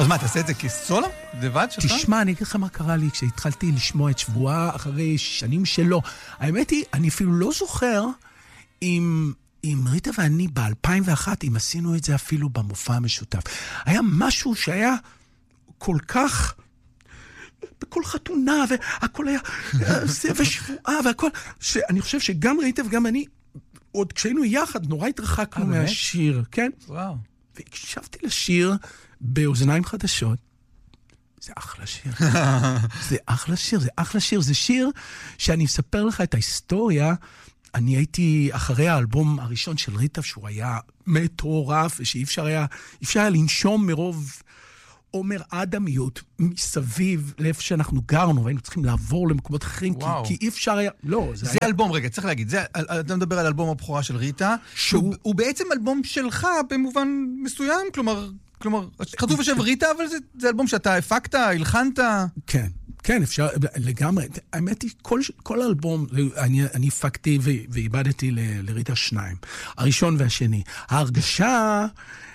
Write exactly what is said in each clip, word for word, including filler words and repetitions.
אז מה, תעשה את זה כסולו? לבד שלך? תשמע, אני אגיד לך מה קרה לי כשהתחלתי לשמוע את שבועה אחרי שנים שלו. האמת היא, אני אפילו לא זוכר אם, אם ריטה ואני ב-אלפיים ואחת, אם עשינו את זה אפילו במופע המשותף. היה משהו שהיה כל כך... בכל חתונה, והכל היה... זה ושבועה, והכל... שאני חושב שגם ריטה וגם אני, עוד כשהיינו יחד, נורא התרחקנו מהשיר, כן? וואו. והקשבתי לשיר באוזניים חדשות. זה אחלה שיר. זה אחלה שיר, זה אחלה שיר. זה שיר שאני אספר לך את ההיסטוריה. אני הייתי אחרי האלבום הראשון של ריטה, שהוא היה מטורף, ושאי אפשר היה, אפשר היה לנשום מרוב עומר אדמיות מסביב לאיפה שאנחנו גרנו, והיינו צריכים לעבור למקומות אחרים, כי, כי אי אפשר היה... לא, זה, זה היה... אלבום, רגע, צריך להגיד, זה, אתה מדבר על אלבום הבכורה של ריטה, שהוא הוא בעצם אלבום שלך במובן מסוים, כלומר, כלומר, כתוב ושב ריטה, אבל זה, זה אלבום שאתה הפקת, הלחנת. כן, כן, אפשר, לגמרי. האמת היא, כל, כל אלבום, אני, אני הפקתי ואיבדתי ל, לריטה שניים. הראשון והשני. ההרגשה...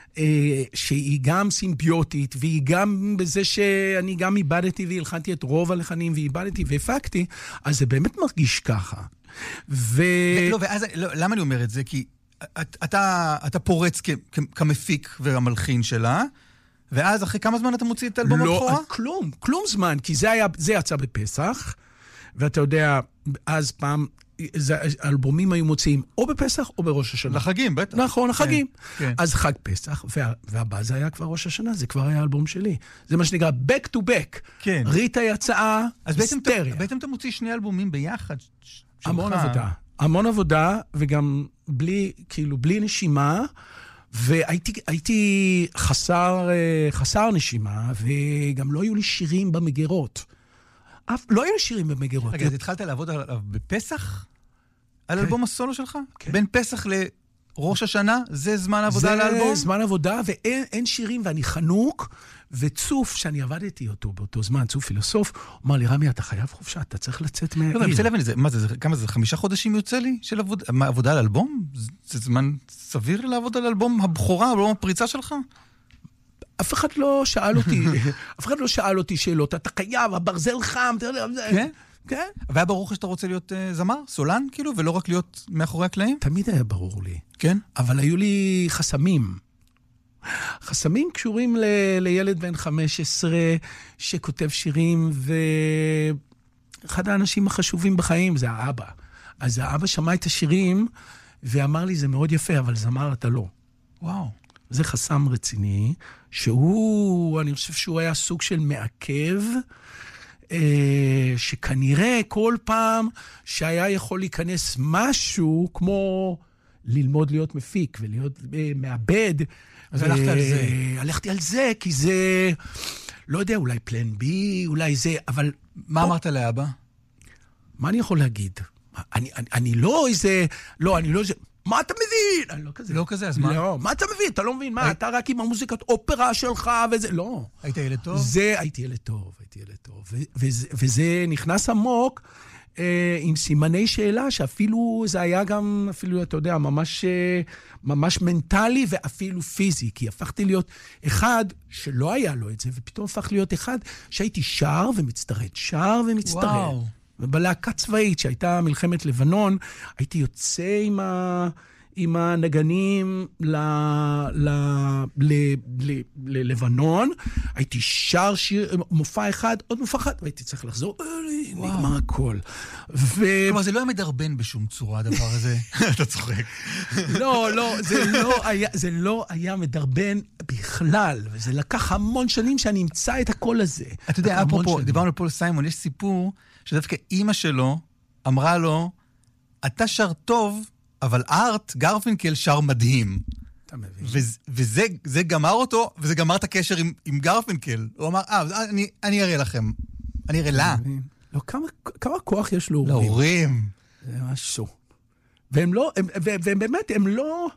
שהיא גם סימביוטית, והיא גם בזה שאני גם איבדתי והלחנתי את רוב הלחנים, ואיבדתי והפקתי, אז זה באמת מרגיש ככה. ו... לא, ואז, לא, למה אני אומר את זה? כי אתה, אתה פורץ כ, כ, כמפיק והמלחין שלה, ואז אחרי כמה זמן אתה מוציא את האלבום הבכורה? לא, כלום, כלום זמן, כי זה היה, זה יצא בפסח, ואתה יודע, אז פעם... האלבומים היו מוציאים או בפסח או בראש השנה. לחגים, בטח. נכון, לחגים. כן, כן. אז חג פסח, וה, והבא זה היה כבר ראש השנה, זה כבר היה האלבום שלי. זה מה שנקרא back to back. כן. ריטה יצאה היסטריה. אז בעצם אתה מוציא שני אלבומים ביחד. המון עבודה. המון עבודה, וגם בלי, כאילו, בלי נשימה, והייתי הייתי חסר, חסר נשימה, וגם לא היו לי שירים במגירות. אף, לא היו שירים במגירות. רגע, אז התחלת לעבוד עליו בפסח? על אלבום הסולו שלך? בין פסח לראש השנה? זה זמן עבודה על האלבום? זה זמן עבודה, ואין שירים, ואני חנוק, וצוף, שאני עבדתי אותו באותו זמן, צוף פילוסוף, הוא אמר לי, רמי, אתה חייב חופשה, אתה צריך לצאת מהעיר. לא, אני רוצה להבין את זה, מה זה, כמה זה, חמישה חודשים יוצא לי של עבודה על אלבום? זה זמן סביר לעבוד על אלבום הבכורה, אלבום הפריצה שלך? אף אחד לא שאל אותי, אף אחד לא שאל אותי שאלות, אתה חייב, הברזל חם, אתה יודע, כן? כן. והיה ברור שאתה רוצה להיות זמר, סולן, כאילו, ולא רק להיות מאחורי הקלעים? תמיד היה ברור לי. כן? אבל היו לי חסמים. חסמים קשורים ל... לילד בן חמש עשרה שכותב שירים, ואחד האנשים החשובים בחיים זה האבא. אז האבא שמע את השירים, ואמר לי, זה מאוד יפה, אבל זמר אתה לא. וואו. זה חסם רציני, שהוא, אני חושב שהוא היה סוג של מעכב, אה, שכנראה כל פעם שהיה יכול להיכנס משהו, כמו ללמוד להיות מפיק ולהיות אה, מעבד. אז הלכת על זה. הלכתי על זה, כי זה, לא יודע, אולי פלן בי, אולי זה, אבל... מה אמרת לאבא? מה אני יכול להגיד? אני, אני, אני לא איזה, לא, אני לא איזה... מה אתה מבין? אני לא כזה. לא כזה, אז מה? לא, מה אתה מבין? אתה לא מבין, מה? אתה רק עם המוזיקת אופרה שלך וזה, לא. היית ילד טוב? זה, הייתי ילד טוב, הייתי ילד טוב. וזה נכנס עמוק עם סימני שאלה, שאפילו זה היה גם, אפילו, אתה יודע, ממש, ממש מנטלי ואפילו פיזי, כי הפכתי להיות אחד שלא היה לו את זה, ופתאום הפך להיות אחד שהייתי שר ומצטרד, שר ומצטרד. וואו. ובלהקה צבאית שהייתה מלחמת לבנון, הייתי יוצא עם, ה, עם הנגנים ל, ל, ל, ל, ללבנון, הייתי שר שיר, מופע אחד, עוד מופע אחד, והייתי צריך לחזור, נגמר הכל. ו... כלומר, זה לא היה מדרבן בשום צורה, הדבר הזה. אתה צוחק. לא, לא, זה לא היה, זה לא היה מדרבן בכלל, וזה לקח המון שנים שאני אמצא את הקול הזה. אתה יודע, אפרופו, דיברנו פול סיימון, יש סיפור שדווקא אימא שלו אמרה לו, אתה שר טוב, אבל ארט גרפינקל שר מדהים. אתה מבין. וזה, וזה זה גמר אותו, וזה גמר את הקשר עם, עם גרפינקל. הוא אמר, אה, אני, אני אראה לכם. אני אראה לה. לא, כמה, כמה כוח יש להורים? להורים. זה משהו. והם לא, הם, והם באמת, הם לא...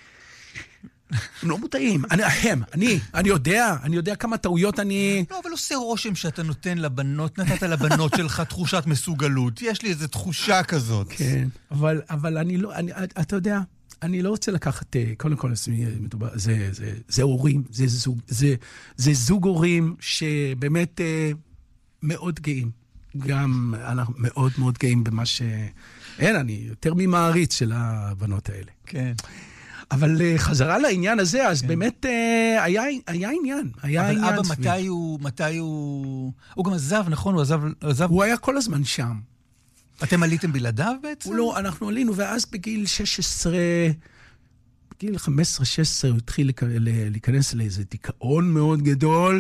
הם לא מודעים. אני, הם, אני, אני יודע, אני יודע כמה טעויות אני... לא, אבל עושה רושם שאתה נותן לבנות, נתת לבנות שלך תחושת מסוגלות. יש לי איזו תחושה כזאת. כן, אבל, אבל אני לא, אני, אתה יודע, אני לא רוצה לקחת, קודם כל, מדובר, זה, זה, זה הורים, זה זוג, זה, זה זוג הורים שבאמת מאוד גאים. גם אנחנו מאוד מאוד גאים במה ש... אין, אני יותר ממעריץ של הבנות האלה. כן. אבל חזרה לעניין הזה, אז באמת היה עניין. אבל אבא, מתי הוא, מתי הוא... הוא גם עזב, נכון? הוא עזב... הוא היה כל הזמן שם. אתם עליתם בלעדיו בעצם? לא, אנחנו עלינו, ואז בגיל שש עשרה, בגיל חמש עשרה שש עשרה, הוא התחיל להיכנס לאיזה דיכאון מאוד גדול,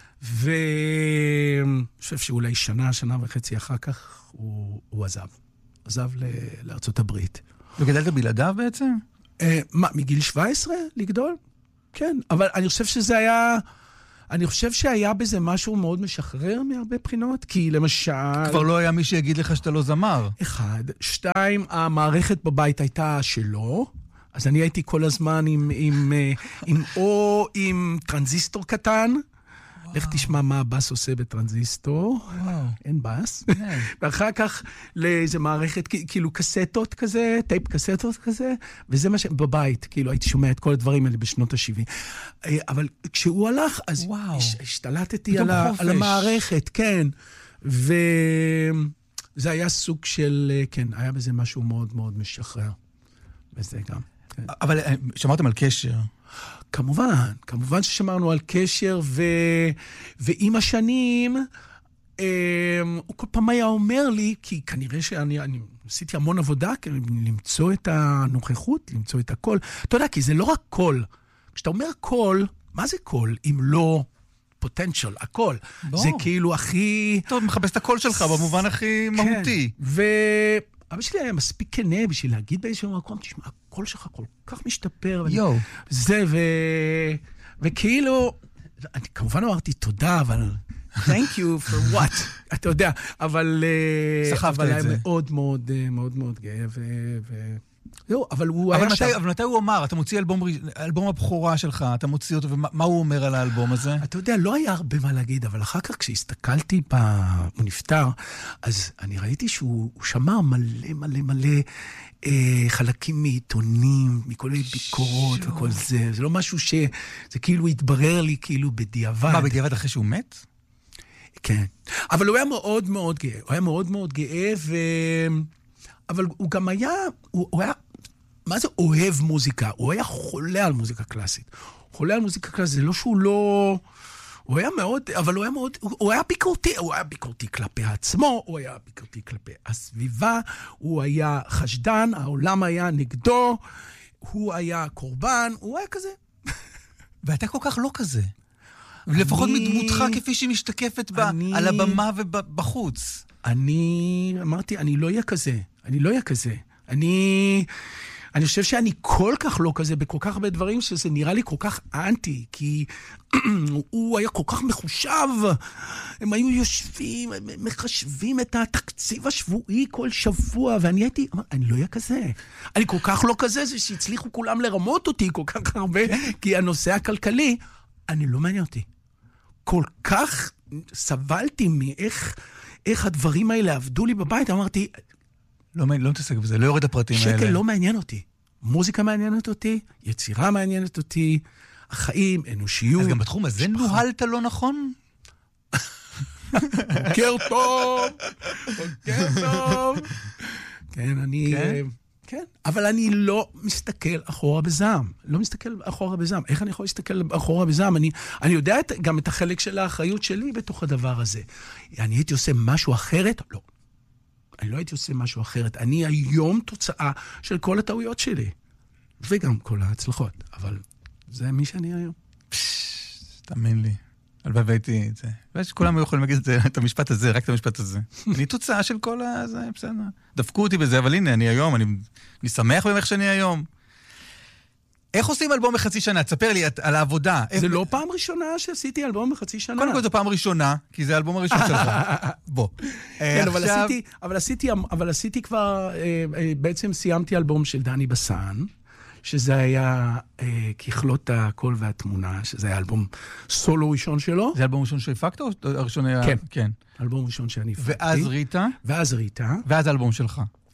ואני חושב שאולי שנה, שנה וחצי אחר כך, הוא, הוא עזב. עזב לארצות הברית. וגדלת בלעדיו בעצם? מה, מגיל שבע עשרה לגדול? כן, אבל אני חושב שזה היה... אני חושב שהיה בזה משהו מאוד משחרר מהרבה בחינות, כי למשל... כבר לא היה מי שיגיד לך שאתה לא זמר. אחד. שתיים, המערכת בבית הייתה שלו, אז אני הייתי כל הזמן עם, עם, עם או עם טרנזיסטור קטן, איך תשמע מה הבאס עושה בטרנזיסטור? אין באס. ואחר כך לאיזה מערכת, כאילו קסטות כזה, טייפ קסטות כזה, וזה מה ש... בבית, כאילו הייתי שומע את כל הדברים האלה בשנות ה-שבעים. אבל כשהוא הלך, אז השתלטתי על המערכת, כן. וזה היה סוג של, כן, היה בזה משהו מאוד מאוד משחרר. וזה גם. אבל שמרתם על קשר. כמובן, כמובן ששמרנו על קשר, ו... ועם השנים, אה, הוא כל פעם היה אומר לי, כי כנראה שאני אני עשיתי המון עבודה, למצוא את הנוכחות, למצוא את הכל. אתה יודע, כי זה לא רק קול. כשאתה אומר קול, מה זה קול? אם לא פוטנציאל, הכל. בוא. זה כאילו הכי... טוב, מחפש את הקול שלך במובן הכי כן. מהותי. ו... אבא שלי היה מספיק כנה בשביל להגיד באיזשהו מקום, תשמע, הקול שלך כל כך משתפר. יו. ואני... זה, ו... וכאילו, אני כמובן אמרתי תודה, אבל thank you for what, אתה יודע, אבל... סחבת אבל את זה. היה מאוד מאוד מאוד מאוד גאה, ו... ו... לא, אבל הוא אבל היה מתי, שם... אבל מתי הוא אמר? אתה מוציא אלבום, אלבום הבכורה שלך, אתה מוציא אותו, ומה הוא אומר על האלבום הזה? אתה יודע, לא היה הרבה מה להגיד, אבל אחר כך כשהסתכלתי, בה, הוא נפטר, אז אני ראיתי שהוא שמר מלא מלא מלא אה, חלקים מעיתונים, מכל מיני ביקורות שו. וכל זה. זה לא משהו ש... זה כאילו התברר לי כאילו בדיעבד. מה, בדיעבד אחרי שהוא מת? כן. אבל הוא היה מאוד מאוד גאה. הוא היה מאוד מאוד גאה, ו... אבל הוא גם היה... הוא, הוא היה... מה זה אוהב מוזיקה? הוא היה חולה על מוזיקה קלאסית. חולה על מוזיקה קלאסית, זה לא שהוא לא... הוא היה מאוד, אבל הוא היה מאוד, הוא היה ביקורתי, הוא היה ביקורתי כלפי עצמו, הוא היה ביקורתי כלפי הסביבה, הוא היה חשדן, העולם היה נגדו, הוא היה קורבן, הוא היה כזה. ואתה כל כך לא כזה. לפחות מדמותך כפי שהיא משתקפת אני... על הבמה ובחוץ. אני אמרתי, אני לא אהיה כזה, אני לא אהיה כזה. אני... אני חושב שאני כל כך לא כזה בכל כך הרבה דברים, שזה נראה לי כל כך אנטי, כי הוא היה כל כך מחושב. הם היו יושבים, מחשבים את התקציב השבועי כל שבוע, ואני הייתי, אני לא אהיה כזה. אני כל כך לא כזה, זה שהצליחו כולם לרמות אותי כל כך הרבה, כי הנושא הכלכלי, אני לא מעניין אותי. כל כך סבלתי מאיך איך הדברים האלה עבדו לי בבית, אמרתי... לא, לא מתעסק בזה, לא יורד הפרטים האלה. שקל לא מעניין אותי. מוזיקה מעניינת אותי, יצירה מעניינת אותי, החיים, אנושיות. אז גם בתחום הזה נוהלת לא נכון? בוקר טוב, בוקר טוב. כן, אני... כן, אבל אני לא מסתכל אחורה בזעם. לא מסתכל אחורה בזעם. איך אני יכול להסתכל אחורה בזעם? אני, אני יודע גם את החלק של האחריות שלי בתוך הדבר הזה. אני הייתי עושה משהו אחרת? לא. אני לא הייתי עושה משהו אחרת. אני היום תוצאה של כל הטעויות שלי. וגם כל ההצלחות. אבל זה מי שאני היום. תאמין לי. הלוואי והייתי את זה. וכולם יכולים להגיד את המשפט הזה, רק את המשפט הזה. אני תוצאה של כל הזה, בסדר. דפקו אותי בזה, אבל הנה, אני היום, אני, אני שמח במך שאני היום. איך עושים אלבום בחצי שנה? תספר לי על העבודה. זה לא פעם ראשונה שעשיתי אלבום בחצי שנה. קודם כל זו פעם ראשונה, כי זה האלבום הראשון שלך. בוא. כן, אבל עשיתי כבר, בעצם סיימתי אלבום של דני בסן, שזה היה ככלות הקול והתמונה, שזה היה אלבום סולו ראשון שלו. זה אלבום ראשון שהפקת או הראשון היה... כן. כן. אלבום ראשון שאני הפקתי. ואז ריטה. ואז ריטה. ואז האלבום שלך.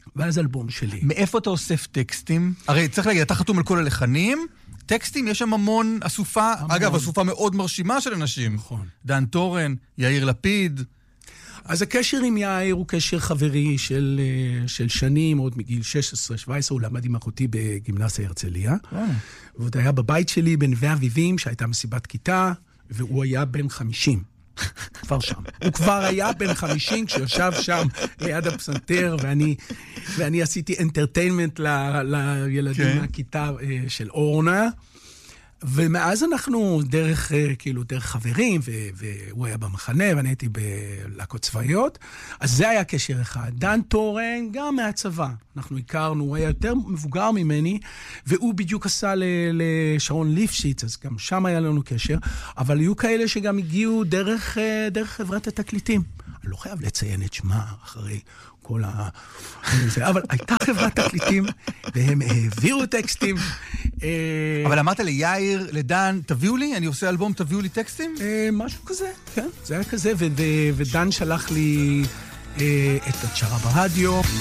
ואז אלבום שלי. מאיפה אתה אוסף טקסטים? הרי צריך להגיד, אתה חתום על כל הלחנים, טקסטים, יש שם המון אסופה, המון. אגב, אסופה מאוד מרשימה של אנשים. נכון. דן טורן, יאיר לפיד. אז הקשר עם יאיר הוא קשר חברי של, של שנים, עוד מגיל שש עשרה שבע עשרה, הוא למד עם אחותי בגימנסיה הרצליה. ועוד היה בבית שלי בנווה אביבים, שהייתה מסיבת כיתה, והוא היה בן חמישים. כבר שם. הוא כבר היה בן חמישים כשישב שם ליד הפסנתר, ואני, ואני עשיתי אנטרטיינמנט ל, לילדים okay. מהכיתה של אורנה. ומאז אנחנו דרך, כאילו, דרך חברים, ו- והוא היה במחנה, ואני הייתי בלהקות צבאיות, אז זה היה קשר אחד. דן טורן, גם מהצבא. אנחנו הכרנו, הוא היה יותר מבוגר ממני, והוא בדיוק עשה ל- לשרון ליפשיץ, אז גם שם היה לנו קשר, אבל היו כאלה שגם הגיעו דרך, דרך חברת התקליטים. אני לא חייב לציין את שמה אחרי כל ה... אבל הייתה חברת תקליטים, והם העבירו טקסטים. אבל אמרת ליאיר, לדן, תביאו לי, אני עושה אלבום, תביאו לי טקסטים? משהו כזה, כן, זה היה כזה, ודן שלח לי את הצ'רה ברדיו.